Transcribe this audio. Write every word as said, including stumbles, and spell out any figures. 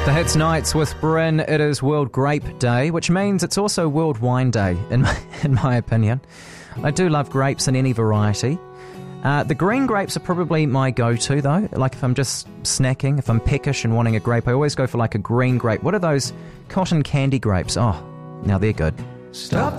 The Hits Nights with Bryn. It is World Grape Day, which means it's also World Wine Day, in my, in my opinion. I do love grapes in any variety. Uh, the green grapes are probably my go-to, though. Like if I'm just snacking, if I'm peckish and wanting a grape, I always go for like a green grape. What are those cotton candy grapes? Oh, now they're good. Stop